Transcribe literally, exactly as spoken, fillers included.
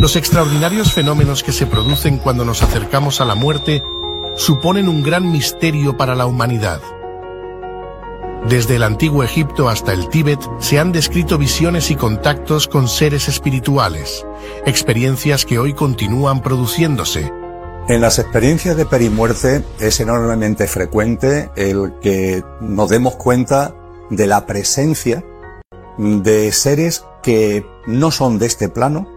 Los extraordinarios fenómenos que se producen cuando nos acercamos a la muerte suponen un gran misterio para la humanidad. Desde el antiguo Egipto hasta el Tíbet se han descrito visiones y contactos con seres espirituales, experiencias que hoy continúan produciéndose. En las experiencias de perimuerte es enormemente frecuente el que nos demos cuenta de la presencia de seres que no son de este plano,